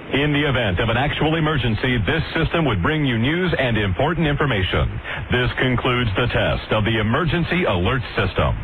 In the event of an actual emergency, this system would bring you news and important information. This concludes the test of the Emergency Alert System.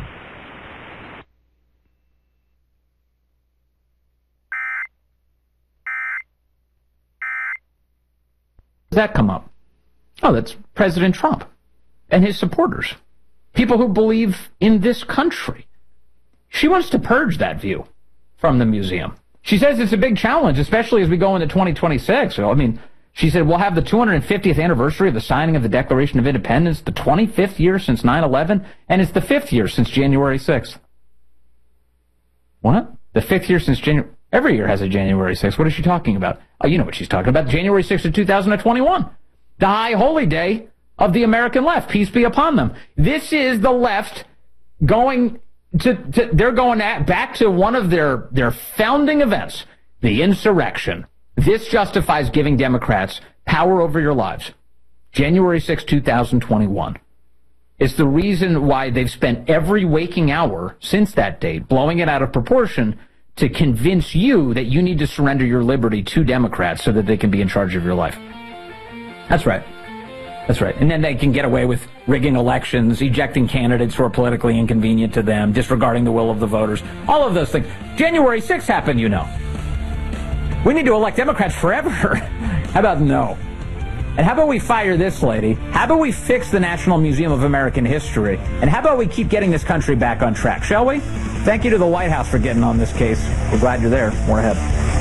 Does that come up? Oh, that's President Trump and his supporters. People who believe in this country. She wants to purge that view from the museum. She says it's a big challenge, especially as we go into 2026. So, I mean, she said we'll have the 250th anniversary of the signing of the Declaration of Independence, the 25th year since 9/11, and it's the 5th year since January 6th. What? The 5th year since January... Every year has a January 6th. What is she talking about? Oh, you know what she's talking about. January 6th of 2021. The high holy day of the American left. Peace be upon them. This is the left going they're going back to one of their founding events, the insurrection. This justifies giving Democrats power over your lives. January 6, 2021. It's the reason why they've spent every waking hour since that date blowing it out of proportion to convince you that you need to surrender your liberty to Democrats so that they can be in charge of your life. That's right. That's right. And then they can get away with rigging elections, ejecting candidates who are politically inconvenient to them, disregarding the will of the voters. All of those things. January 6th happened, you know. We need to elect Democrats forever. How about no? And how about we fire this lady? How about we fix the National Museum of American History? And how about we keep getting this country back on track, shall we? Thank you to the White House for getting on this case. We're glad you're there. More ahead.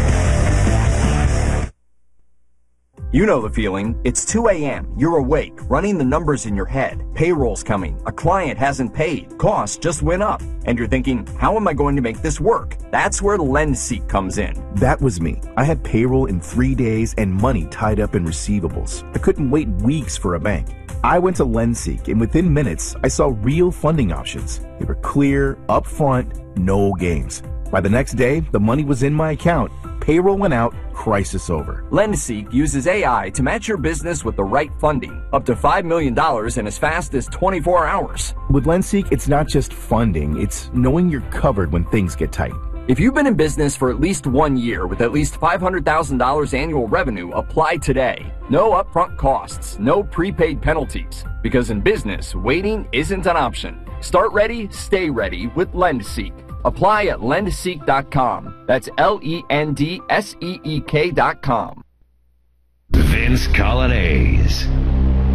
You know the feeling. It's 2 a.m. You're awake, running the numbers in your head. Payroll's coming. A client hasn't paid. Costs just went up. And you're thinking, how am I going to make this work? That's where LendSeek comes in. That was me. I had payroll in 3 days and money tied up in receivables. I couldn't wait weeks for a bank. I went to LendSeek, and within minutes, I saw real funding options. They were clear, upfront, no games. By the next day, the money was in my account. Payroll went out, crisis over. LendSeek uses AI to match your business with the right funding, up to $5 million in as fast as 24 hours. With LendSeek, it's not just funding, it's knowing you're covered when things get tight. If you've been in business for at least 1 year with at least $500,000 annual revenue, apply today. No upfront costs, no prepaid penalties. Because in business, waiting isn't an option. Start ready, stay ready with LendSeek. Apply at lendseek.com. That's LENDSEEK.com. Vince Coglianese.